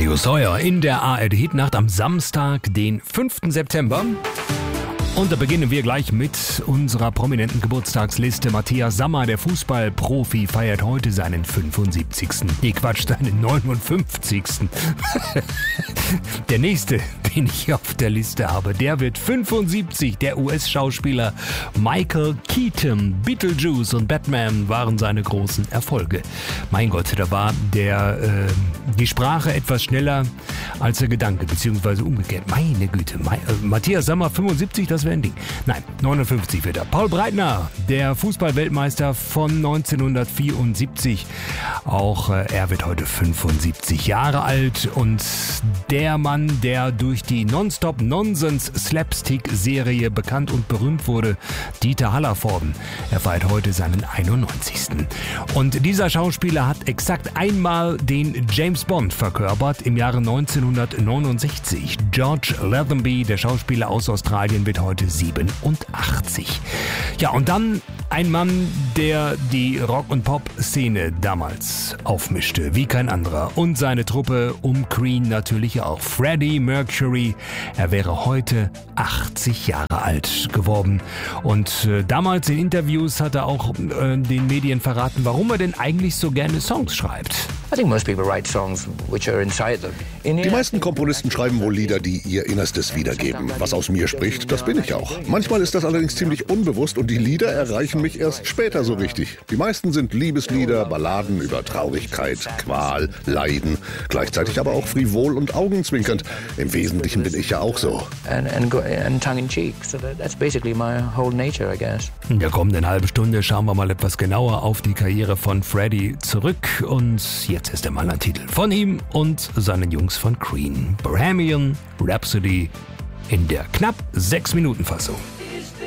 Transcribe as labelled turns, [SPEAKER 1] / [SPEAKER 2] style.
[SPEAKER 1] Thaddeus Heuer in der ARD-Hitnacht am Samstag, den 5. September. Und da beginnen wir gleich mit unserer prominenten Geburtstagsliste. Matthias Sammer, der Fußballprofi, feiert heute seinen 75. Nee, Quatsch, seinen 59. Der nächste, den ich auf der Liste habe, der wird 75. Der US-Schauspieler Michael Keaton. Beetlejuice und Batman waren seine großen Erfolge. Mein Gott, da war die Sprache etwas schneller als der Gedanke, beziehungsweise umgekehrt. Meine Güte, Matthias Sammer, 75, das wäre ein Ding. Nein, 59 wird er. Paul Breitner, der Fußballweltmeister von 1974. Auch er wird heute 75 Jahre alt. Und der Mann, der durch die Nonstop-Nonsense-Slapstick-Serie bekannt und berühmt wurde, Dieter Hallervorden. Er feiert heute seinen 91. Und dieser Schauspieler hat exakt einmal den James Bond verkörpert im Jahre 1969. George Lazenby, der Schauspieler aus Australien, wird heute 87. Ja, und dann ein Mann, der die Rock- und Pop-Szene damals aufmischte, wie kein anderer. Und seine Truppe um Queen natürlich auch. Freddie Mercury, er wäre heute 80 Jahre alt geworden. Und damals in Interviews hat er auch den Medien verraten, warum er denn eigentlich so gerne Songs schreibt.
[SPEAKER 2] Die
[SPEAKER 3] meisten Komponisten schreiben wohl Lieder, die ihr Innerstes wiedergeben. Was aus mir spricht, das bin ich auch. Manchmal ist das allerdings ziemlich unbewusst und die Lieder erreichen mich erst später so richtig. Die meisten sind Liebeslieder, Balladen über Traurigkeit, Qual, Leiden, gleichzeitig aber auch frivol und augenzwinkernd. Im Wesentlichen bin ich ja auch so.
[SPEAKER 2] And tongue in cheek. So that's basically my whole nature, I guess.
[SPEAKER 1] In der kommenden halben Stunde schauen wir mal etwas genauer auf die Karriere von Freddie zurück. Und jetzt ist einmal ein Titel von ihm und seinen Jungs von Queen. Bohemian Rhapsody in der knapp 6-Minuten-Fassung.